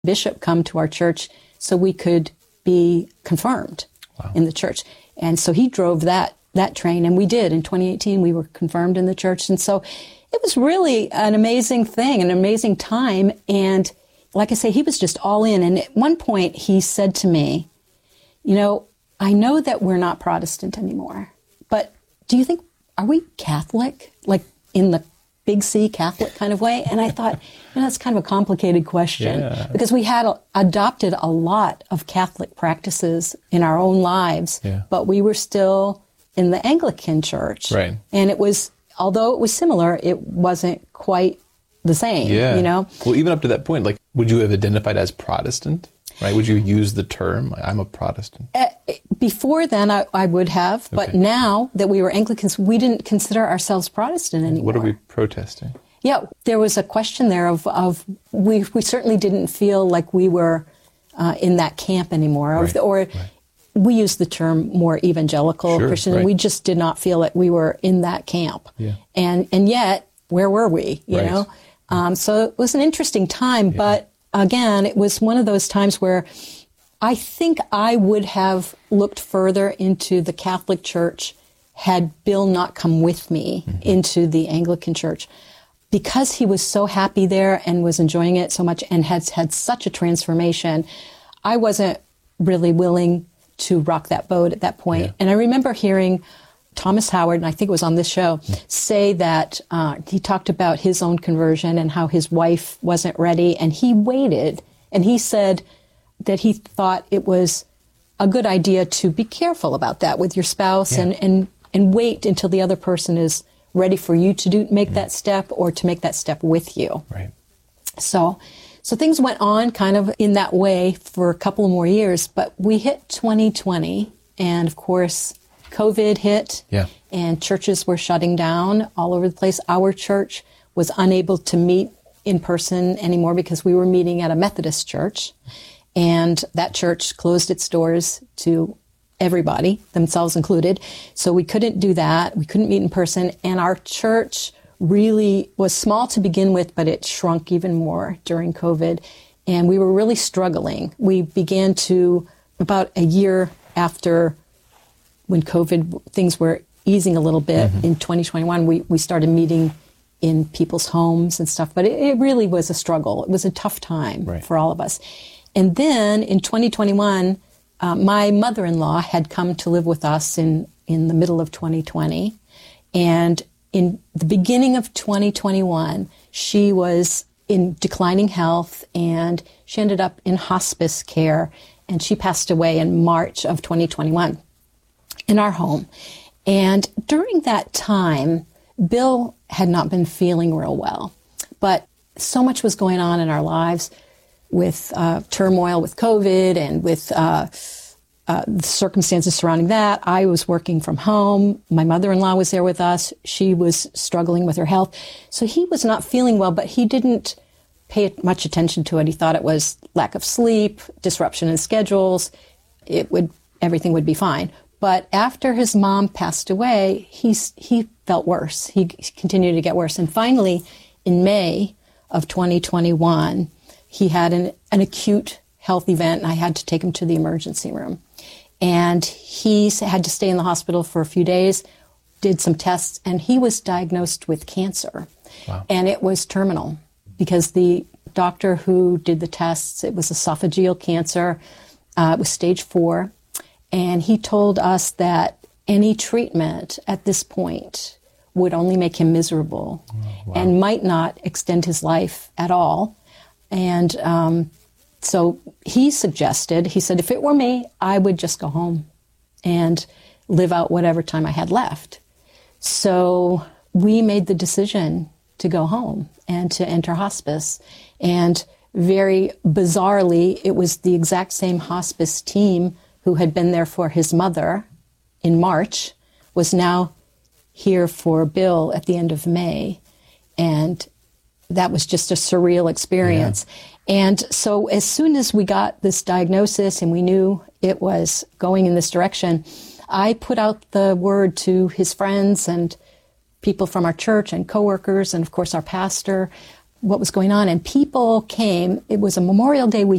bishop come to our church so we could be confirmed in the church. And so he drove that train, and we did. In 2018, we were confirmed in the church. And so it was really an amazing thing, an amazing time. And like I say, he was just all in. And at one point, he said to me, I know that we're not Protestant anymore, but do you think, are we Catholic? Like in the big C Catholic kind of way? And I thought, that's kind of a complicated question because we had adopted a lot of Catholic practices in our own lives, but we were still in the Anglican church. Right. And although it was similar, it wasn't quite the same, Well, even up to that point, would you have identified as Protestant? Right? Would you use the term, I'm a Protestant? Before then, I would have, but now that we were Anglicans, we didn't consider ourselves Protestant anymore. What are we protesting? Yeah, there was a question there of we certainly didn't feel like we were in that camp anymore, we use the term more evangelical Christian, and we just did not feel that we were in that camp. Yeah. And yet, where were we, you know? So it was an interesting time, but again, it was one of those times where I think I would have looked further into the Catholic Church had Bill not come with me into the Anglican Church. Because he was so happy there and was enjoying it so much and had had such a transformation, I wasn't really willing to rock that boat at that point. Yeah. And I remember hearing Thomas Howard, and I think it was on this show, say that he talked about his own conversion and how his wife wasn't ready, and he waited, and he said that he thought it was a good idea to be careful about that with your spouse and wait until the other person is ready for you to make that step or to make that step with you. Right. So things went on kind of in that way for a couple more years, but we hit 2020, and of course, COVID hit, and churches were shutting down all over the place. Our church was unable to meet in person anymore because we were meeting at a Methodist church, and that church closed its doors to everybody, themselves included. So we couldn't do that. We couldn't meet in person, and our church really was small to begin with, but it shrunk even more during COVID, and we were really struggling. We began to, about a year after when COVID, things were easing a little bit in 2021, we started meeting in people's homes and stuff, but it really was a struggle. It was a tough time for all of us. And then in 2021, my mother-in-law had come to live with us in the middle of 2020. And in the beginning of 2021, she was in declining health, and she ended up in hospice care, and she passed away in March of 2021 in our home. And during that time, Bill had not been feeling real well, but so much was going on in our lives with turmoil with COVID and with the circumstances surrounding that. I was working from home. My mother-in-law was there with us. She was struggling with her health. So he was not feeling well, but he didn't pay much attention to it. He thought it was lack of sleep, disruption in schedules. Everything would be fine. But after his mom passed away, he felt worse. He continued to get worse. And finally, in May of 2021, he had an acute health event, and I had to take him to the emergency room. And he had to stay in the hospital for a few days, did some tests, and he was diagnosed with cancer. Wow. And it was terminal because the doctor who did the tests, it was esophageal cancer. It was stage 4. And he told us that any treatment at this point would only make him miserable and might not extend his life at all. And so he said, if it were me, I would just go home and live out whatever time I had left. So we made the decision to go home and to enter hospice. And very bizarrely, it was the exact same hospice team who had been there for his mother in March, was now here for Bill at the end of May. And that was just a surreal experience. Yeah. And so as soon as we got this diagnosis and we knew it was going in this direction, I put out the word to his friends and people from our church and coworkers and, of course, our pastor. what was going on, and people came. It was a Memorial Day weekend.